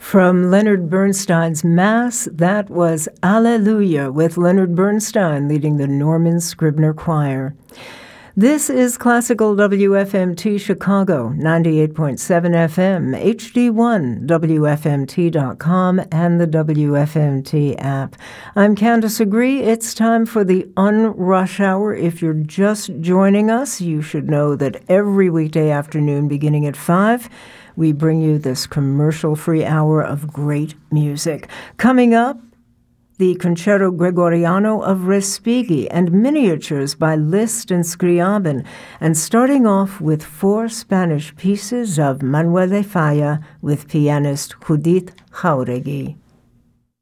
From Leonard Bernstein's Mass, that was Alleluia, with Leonard Bernstein leading the Norman Scribner Choir. This is Classical WFMT Chicago, 98.7 FM, HD1, WFMT.com, and the WFMT app. I'm Candace Agree. It's time for the Unrush Hour. If you're just joining us, you should know that every weekday afternoon beginning at 5, we bring you this commercial-free hour of great music. Coming up, the Concerto Gregoriano of Respighi and miniatures by Liszt and Scriabin, and starting off with 4 Spanish pieces of Manuel de Falla with pianist Judith Jauregui.